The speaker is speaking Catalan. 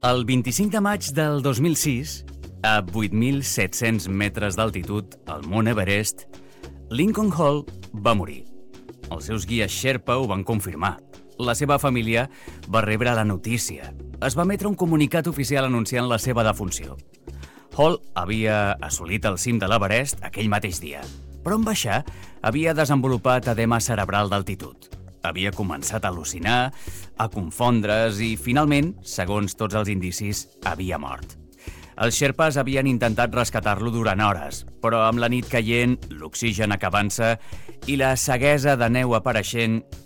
El 25 de maig del 2006, a 8.700 metres d'altitud al Mont Everest, Lincoln Hall va morir. Els seus guies Sherpa ho van confirmar. La seva família va rebre la notícia. Es va emetre un comunicat oficial anunciant la seva defunció. Hall havia assolit el cim de l'Everest aquell mateix dia, però en baixar havia desenvolupat edema cerebral d'altitud. Havia començat a al·lucinar, a confondre's i, finalment, segons tots els indicis, havia mort. Els Sherpas havien intentat rescatar-lo durant hores, però amb la nit caient, l'oxigen acabant-se i la ceguesa de neu apareixent,